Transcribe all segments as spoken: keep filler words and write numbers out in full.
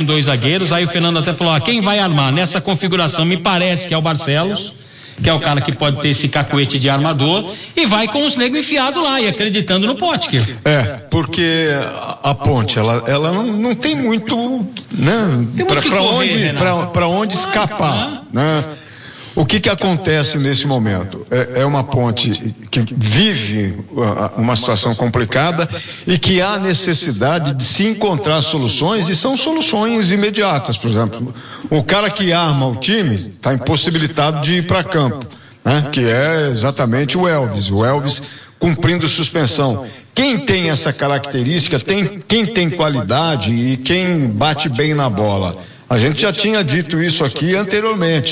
dois zagueiros, aí o Fernando até falou, ó, quem vai armar nessa configuração me parece que é o Barcelos, que é o cara que pode ter esse cacuete de armador, e vai com os negros enfiados lá e acreditando no Potker. É, porque a, a ponte, ela, ela não, não tem muito, né, para onde, pra, pra onde escapar, né? O que que acontece nesse momento? É, é uma ponte que vive uma situação complicada e que há necessidade de se encontrar soluções, e são soluções imediatas. Por exemplo, o cara que arma o time está impossibilitado de ir para campo, né? Que é exatamente o Elvis. O Elvis cumprindo suspensão. Quem tem essa característica, tem, quem tem qualidade e quem bate bem na bola. A gente já tinha dito isso aqui anteriormente.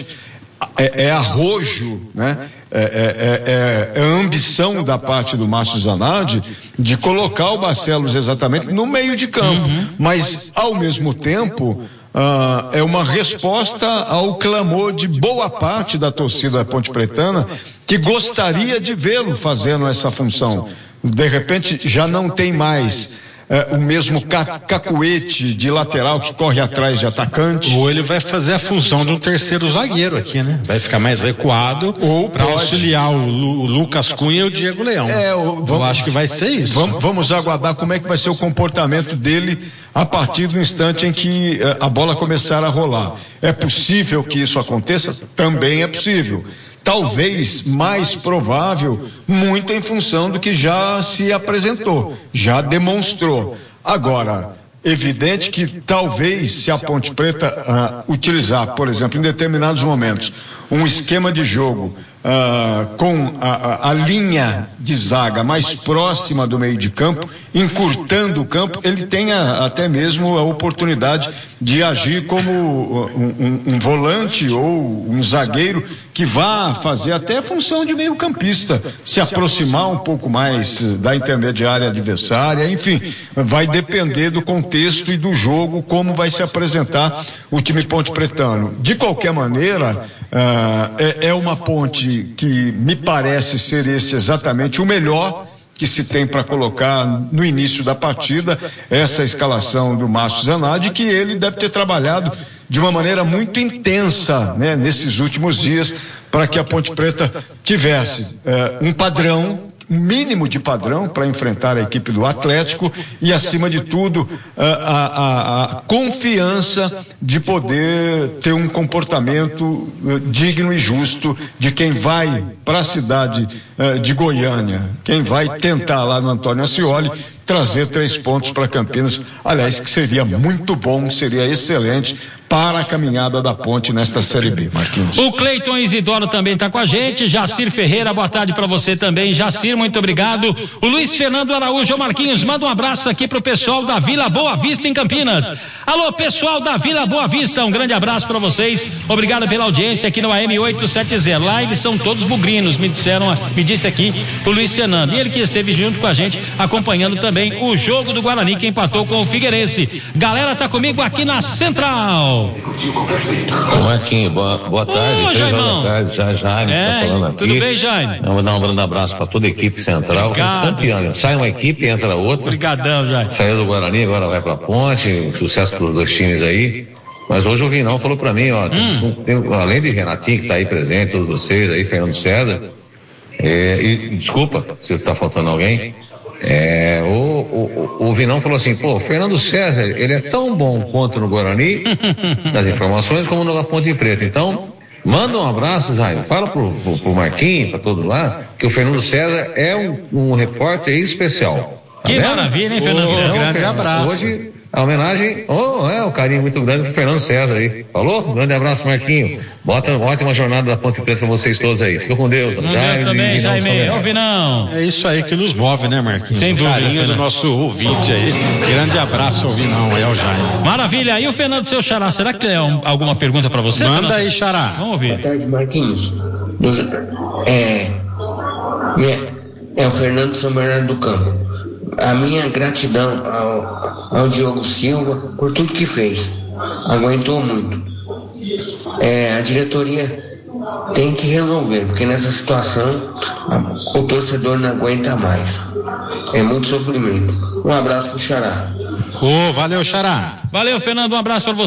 É, é arrojo, né? É, é, é, é ambição da parte do Márcio Zanardi de colocar o Barcelos exatamente no meio de campo, uhum. Mas ao mesmo tempo ah, é uma resposta ao clamor de boa parte da torcida ponte pretana que gostaria de vê-lo fazendo essa função. De repente já não tem mais É, o mesmo cacuete de lateral que corre atrás de atacante. Ou ele vai fazer a função de um terceiro zagueiro aqui, né? Vai ficar mais recuado para auxiliar o, Lu, o Lucas Cunha e o Diego Leão. É, o, vamos, Eu acho que vai ser isso. Vamos, vamos aguardar como é que vai ser o comportamento dele a partir do instante em que uh, a bola começar a rolar. É possível que isso aconteça? Também é possível. Talvez mais provável, muito em função do que já se apresentou, já demonstrou. Agora, evidente que talvez, se a Ponte Preta uh, utilizar, por exemplo, em determinados momentos, um esquema de jogo uh, com a, a, a linha de zaga mais próxima do meio de campo, encurtando o campo, ele tenha até mesmo a oportunidade de agir como um, um, um volante ou um zagueiro que vá fazer até a função de meio campista, se aproximar um pouco mais da intermediária adversária, enfim, vai depender do contexto e do jogo, como vai se apresentar o time ponte pretano. De qualquer maneira, uh, é, é uma ponte que me parece ser esse exatamente o melhor que se tem para colocar no início da partida, essa escalação do Márcio Zanardi, que ele deve ter trabalhado de uma maneira muito intensa, né, nesses últimos dias, para que a Ponte Preta tivesse eh, um padrão, um mínimo de padrão para enfrentar a equipe do Atlético e, acima de tudo, a, a, a confiança de poder ter um comportamento digno e justo de quem vai para a cidade de Goiânia, quem vai tentar lá no Antônio Ascioli trazer três pontos para Campinas, aliás, que seria muito bom, seria excelente para a caminhada da Ponte nesta Série B, Marquinhos. O Cleiton Isidoro também está com a gente, Jacir Ferreira, boa tarde para você também, Jacir, muito obrigado. O Luiz Fernando Araújo, ô Marquinhos, manda um abraço aqui pro pessoal da Vila Boa Vista em Campinas. Alô, pessoal da Vila Boa Vista, um grande abraço para vocês, obrigado pela audiência aqui no A M oitocentos e setenta. Lá eles são todos bugrinos, me disseram, me disse aqui o Luiz Fernando, e ele que esteve junto com a gente, acompanhando também o jogo do Guarani, que empatou com o Figueirense. Galera, tá comigo aqui na Central. Marquinhos, boa, boa tarde. Ô, Jaimão. Boa tarde, já, Jaime, é, tá falando aqui. Tudo bem, Jaime? Eu vou dar um grande abraço para toda a equipe Central. Campeão. Sai uma equipe, entra outra. Obrigadão, Jaime. Saiu do Guarani, agora vai pra Ponte, sucesso pros dois times aí. Mas hoje o Vinão falou pra mim, ó, hum. tem, tem, além de Renatinho, que tá aí presente, todos vocês aí, Fernando César, é, e desculpa se tá faltando alguém, é, o, o, o Vinão falou assim, pô, Fernando César, ele é tão bom quanto no Guarani, nas informações, como no Ponte Preta. Então, manda um abraço, Jaime, fala pro, pro, pro Marquinhos, pra todo lá, que o Fernando César é um, um repórter especial. Tá que vendo? Maravilha, hein, Fernando César? Um grande abraço. Hoje, a homenagem, oh, é, um carinho muito grande pro Fernando César aí. Falou? Um grande abraço, Marquinho. Bota uma ótima jornada da Ponte Preta pra vocês todos aí. Fica com Deus. Com Deus também, Jaime. Ouve não. É isso aí que nos move, né, Marquinhos? Sem dúvida. Carinho do nosso ouvinte aí. Grande abraço ao Vinão, é o Jaime. Maravilha. E o Fernando, seu Xará, será que tem um, alguma pergunta pra você? Manda Fernando? aí, Xará. Vamos ouvir. Boa tarde, Marquinhos. Dos, é, é, é o Fernando São Bernardo do Campo. A minha gratidão ao, ao Diogo Silva por tudo que fez. Aguentou muito. É, a diretoria tem que resolver, porque nessa situação a, o torcedor não aguenta mais. É muito sofrimento. Um abraço pro Xará. Ô, valeu, Xará. Valeu, Fernando, um abraço pra você.